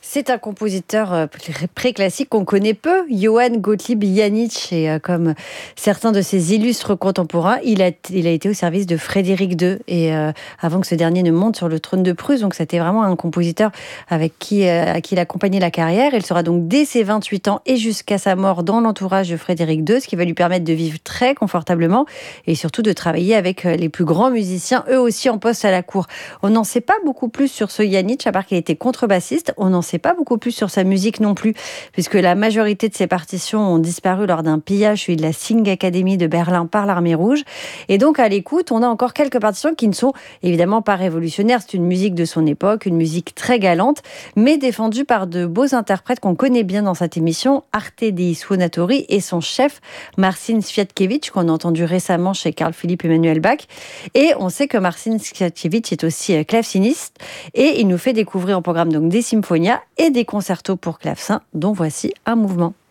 C'est un compositeur pré-classique qu'on connaît peu, Johann Gottlieb Janisch. Et comme certains de ses illustres contemporains, il a été au service de Frédéric II. Et avant que ce dernier ne monte sur le trône de Prusse, donc c'était vraiment un compositeur à qui il accompagnait la carrière. Il sera donc dès ses 28 ans et jusqu'à sa mort dans l'entourage de Frédéric II, ce qui va lui permettre de vivre très confortablement et surtout de travailler avec les plus grands musiciens, eux aussi en poste à la cour. On n'en sait pas beaucoup plus sur ce Janisch, à part qu'il était contrebassiste. On n'en sait pas beaucoup plus sur sa musique non plus, puisque la majorité de ses partitions ont disparu lors d'un pillage, celui de la Singakademie de Berlin par l'Armée Rouge. Et donc, à l'écoute, on a encore quelques partitions qui ne sont évidemment pas révolutionnaires. C'est une musique de son époque, une musique très galante, mais défendue par de beaux interprètes qu'on connaît bien dans cette émission, Arte dei Suonatori et son chef, Marcin Światkiewicz, qu'on a entendu récemment chez Carl Philipp Emanuel Bach. Et on sait que Marcin Światkiewicz est aussi claveciniste, et il nous fait découvrir au programme donc des symphonias et des concertos pour clavecin, dont voici un mouvement.